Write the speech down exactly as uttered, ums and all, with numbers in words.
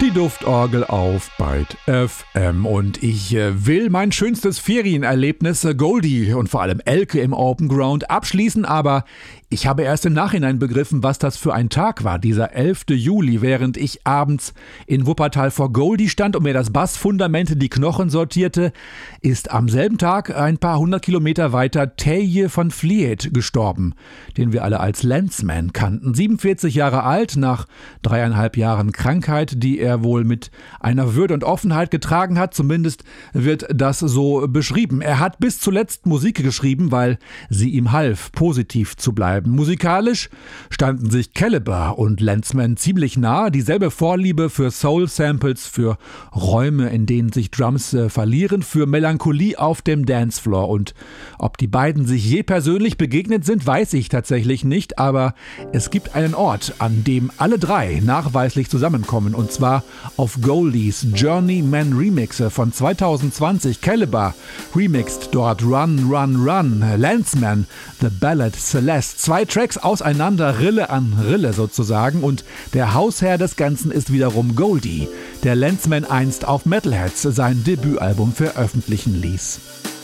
Die Duftorgel auf Byte F M und ich äh, will mein schönstes Ferienerlebnis äh, Goldie und vor allem Elke im Open Ground abschließen, aber ich habe erst im Nachhinein begriffen, was das für ein Tag war, dieser elfte Juli, während ich abends in Wuppertal vor Goldie stand und mir das Bassfundament in die Knochen sortierte, ist am selben Tag ein paar hundert Kilometer weiter Terje van Vliet gestorben, den wir alle als Landsman kannten. siebenundvierzig Jahre alt, nach dreieinhalb Jahren Krankheit, die er wohl mit einer Würde und Offenheit getragen hat, zumindest wird das so beschrieben. Er hat bis zuletzt Musik geschrieben, weil sie ihm half, positiv zu bleiben. Musikalisch standen sich Caliber und Landsman ziemlich nah, dieselbe Vorliebe für Soul-Samples, für Räume, in denen sich Drums äh, verlieren, für Melancholie auf dem Dancefloor. Und ob die beiden sich je persönlich begegnet sind, weiß ich tatsächlich nicht, aber es gibt einen Ort, an dem alle drei nachweislich zusammenkommen, und zwar auf Goldies Journeyman Remixe von zweitausendzwanzig. Caliber remixed dort Run, Run, Run, Landsman The Ballad Celeste. Zwei Tracks auseinander, Rille an Rille sozusagen, und der Hausherr des Ganzen ist wiederum Goldie, der Landsman einst auf Metalheadz sein Debütalbum veröffentlichen ließ.